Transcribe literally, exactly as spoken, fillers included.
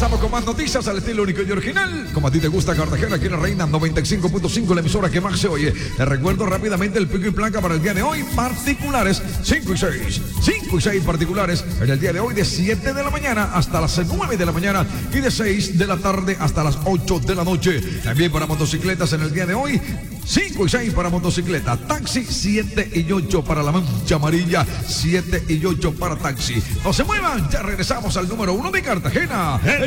regresamos con más noticias al estilo único y original. Como a ti te gusta Cartagena, aquí en la Reina noventa y cinco punto cinco, la emisora que más se oye. Te recuerdo rápidamente el pico y placa para el día de hoy. Particulares cinco y seis. cinco y seis particulares en el día de hoy de siete de la mañana hasta las nueve de la mañana y de seis de la tarde hasta las ocho de la noche. También para motocicletas en el día de hoy. cinco y seis para motocicleta, taxi siete y ocho para la mancha amarilla, siete y ocho para taxi. No se muevan, ya regresamos al número uno de Cartagena.